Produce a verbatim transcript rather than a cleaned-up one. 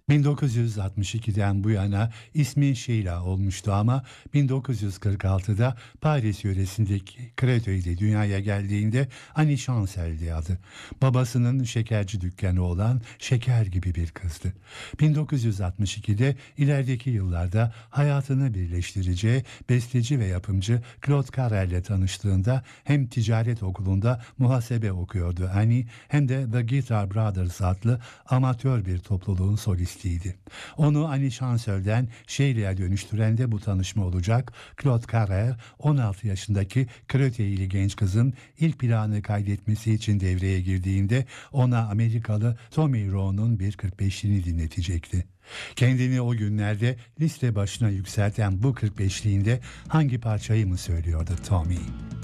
bin dokuz yüz altmış ikiden bu yana ismi Sheila olmuştu ama bin dokuz yüz kırk altıda Paris yöresindeki Créteil'de dünyaya geldiğinde Annie Chancel'di adı. Babasının şekerci dükkanı olan şeker gibi bir kızdı. bin dokuz yüz altmış ikide ilerideki yıllarda hayatını birleştireceği besteci ve yapımcı Claude Carrel'le tanıştığında hem ticaret okulunda muhasebe okuyordu Annie hem de The Guitar Brothers adlı amatör bir topluluğun solistiydi. Onu Annie Chancel'den Sheila'ya dönüştüren de bu tanışma olacak. Claude Carrer on altı yaşındaki Créteil'li genç kızın ilk planı kaydetmesi için devreye girdiğinde ona Amerikalı Tommy Roe'nun bir kırk beşliğini dinletecekti. Kendini o günlerde liste başına yükselten bu kırk beşliğinde hangi parçayı mı söylüyordu Tommy?